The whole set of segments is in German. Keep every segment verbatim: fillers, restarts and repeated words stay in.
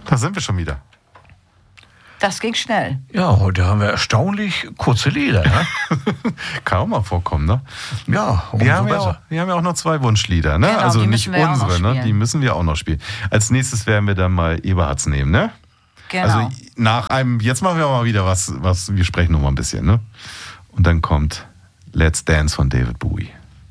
Da sind wir schon wieder. Das ging schnell. Ja, heute haben wir erstaunlich kurze Lieder. Ne? Kann auch mal vorkommen, ne? Ja, umso wir haben ja, besser. auch, wir haben ja auch noch zwei Wunschlieder, ne? Genau, also die nicht müssen wir unsere, auch noch ne? Die müssen wir auch noch spielen. Als nächstes werden wir dann mal Eberhards nehmen, ne? Genau. Also nach einem, jetzt machen wir mal wieder was, was wir sprechen noch mal ein bisschen, ne? Und dann kommt Let's Dance von David Bowie.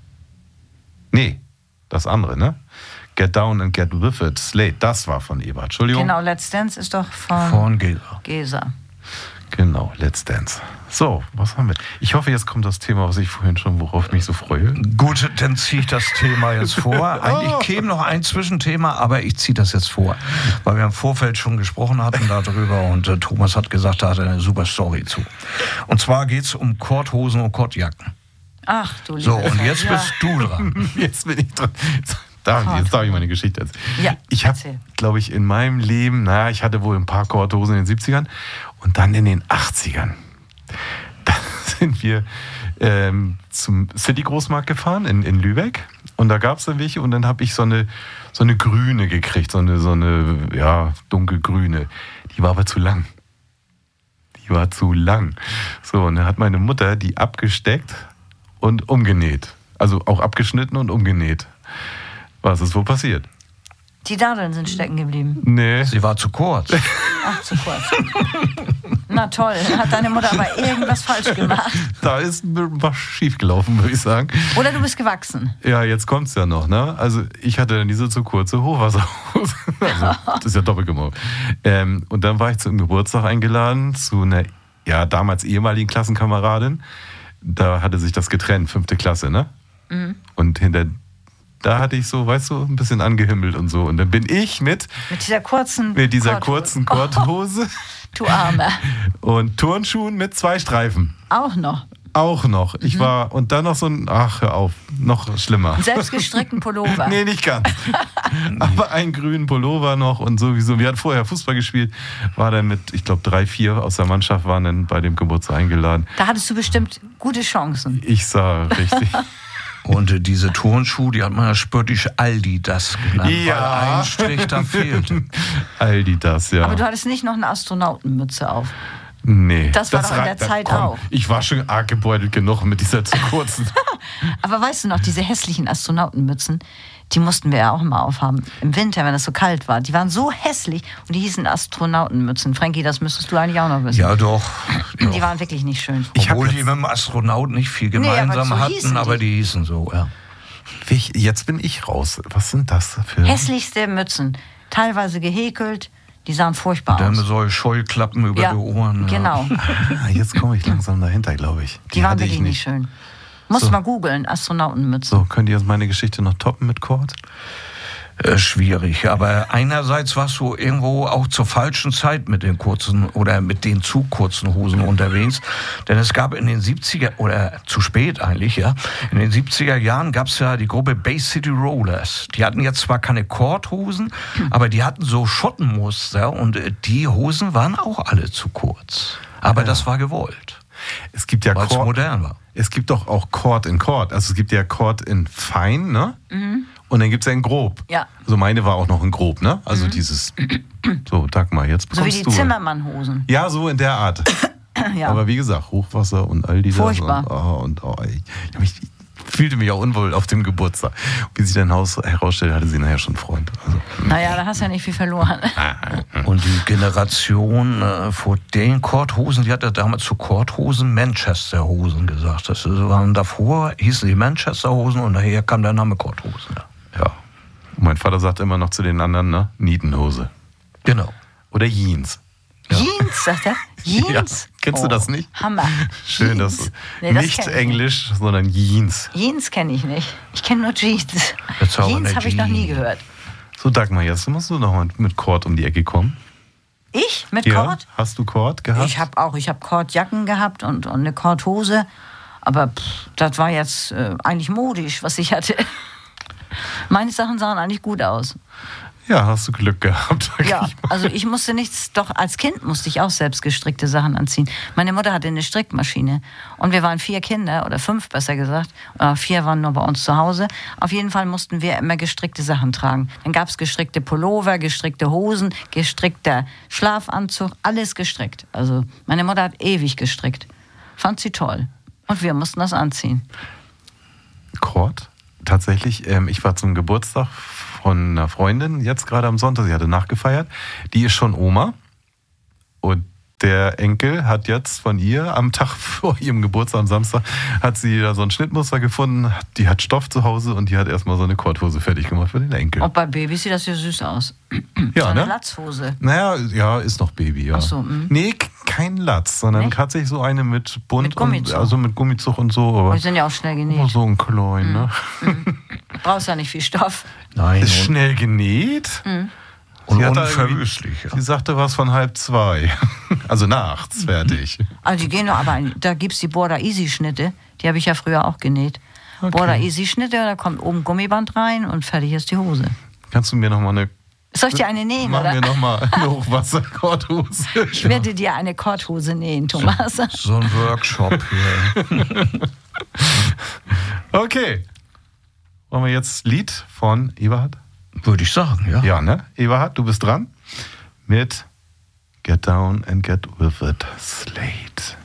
Nee, das andere, ne? Get Down and Get With It, Slate, das war von Eberhard. Entschuldigung. Genau, Let's Dance ist doch von, Von Gesa. Gesa. Genau, Let's Dance. So, was haben wir? Ich hoffe, jetzt kommt das Thema, was ich vorhin schon, worauf ich mich so freue. Gut, dann ziehe ich das Thema jetzt vor. Eigentlich käme noch ein Zwischenthema, aber ich ziehe das jetzt vor. Weil wir im Vorfeld schon gesprochen hatten darüber und äh, Thomas hat gesagt, da hat er eine super Story zu. Und zwar geht es um Korthosen und Kortjacken. Ach du So, liebe und Zeit, jetzt ja. bist du dran. Jetzt bin ich dran. Da, jetzt darf ich meine Geschichte erzählen. Ja, ich habe, erzähl. glaube ich, in meinem Leben, naja, ich hatte wohl ein paar Korthosen in den siebzigern und dann in den achtzigern. Da sind wir ähm, zum City-Großmarkt gefahren in, in Lübeck und da gab es dann welche und dann habe ich so eine, so eine grüne gekriegt, so eine, so eine ja, dunkelgrüne. Die war aber zu lang. Die war zu lang. So, und dann hat meine Mutter die abgesteckt und umgenäht. Also auch abgeschnitten und umgenäht. Was ist wohl passiert? Die Nadeln sind stecken geblieben. Nee. Sie war zu kurz. Ach, zu kurz. Na toll, hat deine Mutter aber irgendwas falsch gemacht. Da ist was schief gelaufen, würde ich sagen. Oder du bist gewachsen. Ja, jetzt kommt's ja noch, ne? Also ich hatte dann diese zu kurze Hochwasserhose. Also, das ist ja doppelt gemobbt. Ähm, und dann war ich zum Geburtstag eingeladen zu einer, ja, damals ehemaligen Klassenkameradin. Da hatte sich das getrennt, fünfte Klasse, ne? Mhm. Und hinter da hatte ich so, weißt du, ein bisschen angehimmelt und so. Und dann bin ich mit... Mit dieser kurzen Mit dieser Korthose. kurzen Korthose. Oh, du Arme. Und Turnschuhen mit zwei Streifen. Auch noch. Auch noch. Ich war... Und dann noch so ein... Ach, hör auf. Noch schlimmer. Selbstgestrickten Pullover. Nee, nicht ganz. Aber einen grünen Pullover noch und sowieso. Wir hatten vorher Fußball gespielt. War dann mit, ich glaube, drei, vier aus der Mannschaft waren dann bei dem Geburtstag eingeladen. Da hattest du bestimmt gute Chancen. Ich sah richtig... Und äh, diese Turnschuhe, die hat man ja spöttisch Aldi das genannt, Ja. weil ein Strich da fehlte. Aldi das, ja. Aber du hattest nicht noch eine Astronautenmütze auf. Nee. Das war doch in rei- der da- Zeit komm, auch. Ich war schon arg gebeutelt genug mit dieser zu kurzen. Aber weißt du noch, diese hässlichen Astronautenmützen, die mussten wir ja auch immer aufhaben. Im Winter, wenn es so kalt war. Die waren so hässlich und die hießen Astronautenmützen. Frankie, das müsstest du eigentlich auch noch wissen. Ja, doch. Die doch. waren wirklich nicht schön. Ich hab Obwohl die jetzt- mit dem Astronauten nicht viel Nee, aber gemeinsam so hatten, hießen aber die. die hießen so, ja. Ich, jetzt bin ich raus. Was sind das für... Hässlichste Mützen. Teilweise gehäkelt. Die sahen furchtbar Dann aus. so Scheuklappen über Ja, die Ohren. Ja. genau. Ah, jetzt komme ich langsam dahinter, glaube ich. Die, waren hatte ich wirklich nicht schön. Musst So. mal googeln, Astronautenmützen. So, könnt ihr jetzt meine Geschichte noch toppen mit Kord? Äh, schwierig, aber einerseits warst du irgendwo auch zur falschen Zeit mit den kurzen oder mit den zu kurzen Hosen unterwegs, denn es gab in den siebziger oder zu spät eigentlich, ja, in den siebziger Jahren gab es ja die Gruppe Bay City Rollers. Die hatten jetzt zwar keine Korthosen, aber die hatten so Schottenmuster und äh, die Hosen waren auch alle zu kurz. Aber Ja. das war gewollt, Es gibt ja weil es Kord. modern war. Es gibt doch auch Kord in Kord. Also es gibt ja Kord in fein, ne? Mhm. Und dann gibt es ja in grob. Ja. Also meine war auch noch in grob, ne? Also dieses... So, Dagmar, jetzt So wie bekommst die du... Zimmermannhosen. Ja, so in der Art. Ja. Aber wie gesagt, Hochwasser und all diese... Furchtbar. Und, oh, und, oh, ich, ich, hab mich- ich fühlte mich auch unwohl auf dem Geburtstag. Wie sich dein Haus herausstellt, hatte sie nachher schon einen Freund. Also, Naja, da hast du ja nicht viel verloren. Und die Generation äh, vor den Korthosen, die hat ja damals zu Korthosen Manchester-Hosen gesagt. Das waren davor, hießen die Manchester-Hosen und daher kam der Name Korthosen. Ja. ja. Und mein Vater sagt immer noch zu den anderen, ne? Nietenhose. Genau. Oder Jeans. Jeans, sagt er? Jeans? Ja. Kennst du das nicht? Hammer. Schön, Jeans. dass Nee, das nicht kenn ich Englisch, sondern Jeans. nicht. Jeans kenne ich nicht. Ich kenne nur Jeans. Jetzt haben wir Jeans eine habe ich noch nie Jeans. gehört. So, Dagmar, jetzt musst du noch mal mit Kord um die Ecke kommen. Ich? Mit Ja, Kord? hast du Kord gehabt? Ich habe auch, ich habe Kordjacken gehabt und, und eine Kordhose. Aber pff, das war jetzt äh, eigentlich modisch, was ich hatte. Meine Sachen sahen eigentlich gut aus. Ja, hast du Glück gehabt. sag Ja, ich mal. also ich musste nichts, doch als Kind musste ich auch selbst gestrickte Sachen anziehen. Meine Mutter hatte eine Strickmaschine und wir waren vier Kinder, oder fünf besser gesagt, oder vier waren nur bei uns zu Hause. Auf jeden Fall mussten wir immer gestrickte Sachen tragen. Dann gab es gestrickte Pullover, gestrickte Hosen, gestrickter Schlafanzug, alles gestrickt. Also meine Mutter hat ewig gestrickt. Fand sie toll. Und wir mussten das anziehen. Kord, tatsächlich, ähm, ich war zum Geburtstag von einer Freundin, jetzt gerade am Sonntag, sie hatte nachgefeiert. Die ist schon Oma und der Enkel hat jetzt von ihr am Tag vor ihrem Geburtstag, am Samstag, hat sie da so ein Schnittmuster gefunden, die hat Stoff zu Hause und die hat erstmal so eine Korthose fertig gemacht für den Enkel. Und bei Babys sieht das ja süß aus. Ja, so eine ne? Latzhose. Naja, ja, ist noch Baby, ja. Ach so, mh. Nee, k- kein Latz, sondern Nicht? tatsächlich so eine mit bunt Mit Gummizug. und also mit Gummizug und so, aber Die sind ja auch schnell nur genäht. so ein klein, ne? Brauchst ja nicht viel Stoff. Nein, Ist und, schnell genäht. und Sie hat da unverwüstlich. Sie sagte was von halb zwei. Also nachts, fertig. Also die gehen doch, aber da gibt es die Border Easy Schnitte, die habe ich ja früher auch genäht. Okay. Border Easy Schnitte, da kommt oben Gummiband rein und fertig ist die Hose. Kannst du mir noch mal eine... Soll ich dir eine nähen, Mach oder? mir noch mal eine Hochwasserkorthose. Ich werde dir eine Korthose nähen, Thomas. So ein Workshop hier. Okay. Wollen wir jetzt Lied von Eberhard? Würde ich sagen, ja. Ja, ne? Eberhard, du bist dran mit Get Down and Get With It, Slate.